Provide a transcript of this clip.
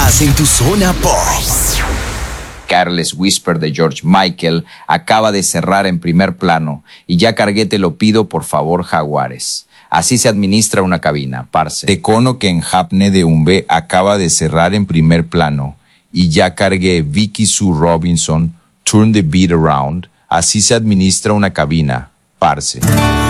Estás en tu zona pop. Careless Whisper de George Michael acaba de cerrar en primer plano y ya cargué Te lo pido por favor Jaguares. Así se administra una cabina, parce. Te cono que en Hapne de Umbe acaba de cerrar en primer plano y ya cargué Vicky Sue Robinson, Turn the Beat Around. Así se administra una cabina, parce.